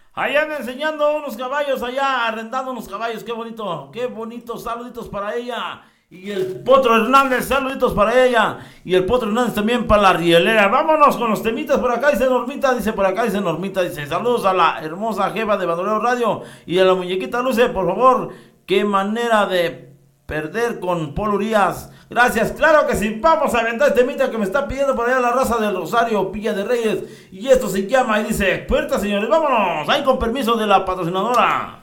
Allá anda enseñando unos caballos, allá arrendando unos caballos, qué bonito, saluditos para ella. Y el Potro Hernández, saluditos para ella. Y el Potro Hernández también para la rielera. Vámonos con los temitas por acá, dice Normita, dice por acá, dice Normita, dice saludos a la hermosa jefa de Bandolero Radio y a la muñequita Luce, por favor. Qué manera de perder con Paul Urias. Gracias, claro que sí. Vamos a aventar este temita que me está pidiendo por allá la raza del Rosario, Villa de Reyes. Y esto se llama y dice, puerta señores, vámonos. Ahí con permiso de la patrocinadora.